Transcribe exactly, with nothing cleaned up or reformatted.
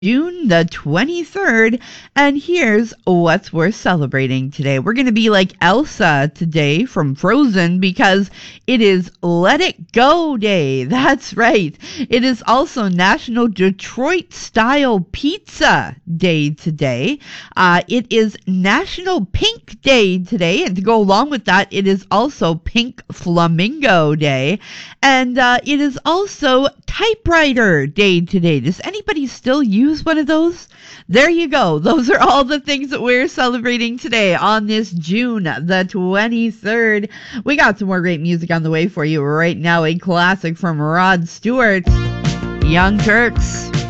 June the twenty-third, and here's what's worth celebrating today. We're going to be like Elsa today from Frozen because it is Let It Go Day. That's right. It is also National Detroit Style Pizza Day today. Uh, it is National Pink Day today, and to go along with that, it is also Pink Flamingo Day, and uh, it is also Typewriter Day today. Does anybody still use one of those? There you go. Those are all the things that we're celebrating today on this June the twenty-third. We got some more great music on the way for you right now. A classic from Rod Stewart, Young Turks.